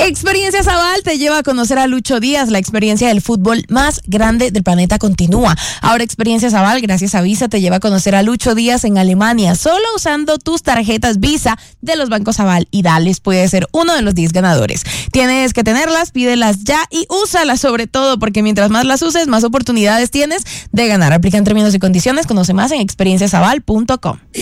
Experiencia Zabal te lleva a conocer a Lucho Díaz. La experiencia del fútbol más grande del planeta continúa. Ahora Experiencia Zabal, gracias a Visa, te lleva a conocer a Lucho Díaz en Alemania, solo usando tus tarjetas Visa de los bancos Zabal, y Dales puede ser uno de los 10 ganadores. Tienes que tenerlas, pídelas ya y úsalas sobre todo, porque mientras más las uses, más oportunidades tienes de ganar. Aplican términos y condiciones. Conoce más en experienciazabal.com.